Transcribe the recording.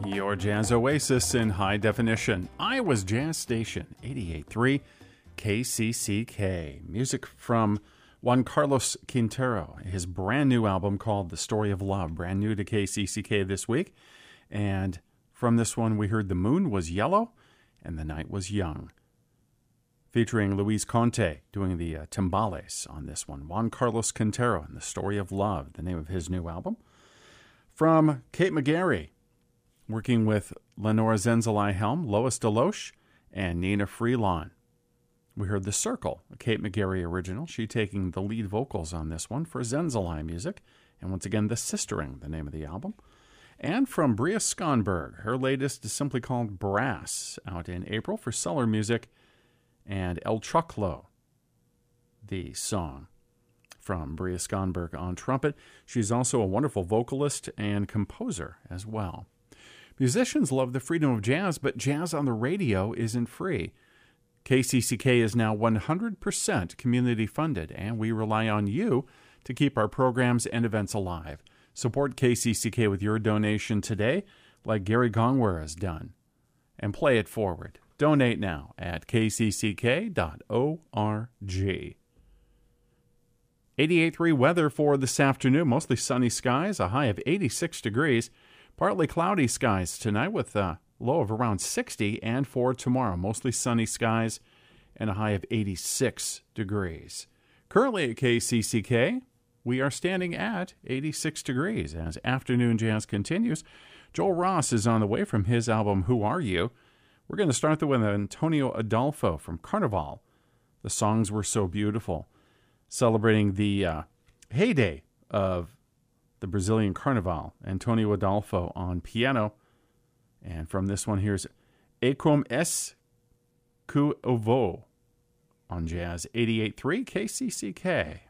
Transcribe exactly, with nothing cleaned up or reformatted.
Your Jazz Oasis in high definition. Iowa's Jazz Station, eighty-eight point three K C C K. Music from Juan Carlos Quintero, his brand new album called The Story of Love, brand new to K C C K this week. And from this one, we heard The Moon Was Yellow and The Night Was Young, featuring Luis Conte doing the uh, timbales on this one. Juan Carlos Quintero and The Story of Love, the name of his new album. From Kate McGarry, working with Lenora Zenzalai Helm, Lois Deloche, and Nina Freelon. We heard The Circle, a Kate McGarry original. She taking the lead vocals on this one for Zenzalai Music. And once again, The Sistering, the name of the album. And from Bria Skonberg, her latest is simply called Brass, out in April for Cellar Music. And El Choclo, the song from Bria Skonberg on trumpet. She's also a wonderful vocalist and composer as well. Musicians love the freedom of jazz, but jazz on the radio isn't free. K C C K is now one hundred percent community funded, and we rely on you to keep our programs and events alive. Support K C C K with your donation today, like Gary Gongwer has done, and play it forward. Donate now at k c c k dot org. eighty-eight point three weather for this afternoon. Mostly sunny skies, a high of eighty-six degrees. Partly cloudy skies tonight with a low of around sixty. And for tomorrow, mostly sunny skies and a high of eighty-six degrees. Currently at K C C K, we are standing at eighty-six degrees. As afternoon jazz continues, Joel Ross is on the way from his album Who Are You? We're going to start with Antonio Adolfo from Carnival. The songs were so beautiful, celebrating the uh, heyday of the Brazilian Carnival. Antonio Adolfo on piano. And from this one, here's E Como Es Que Eu Vou on Jazz eighty-eight point three K C C K.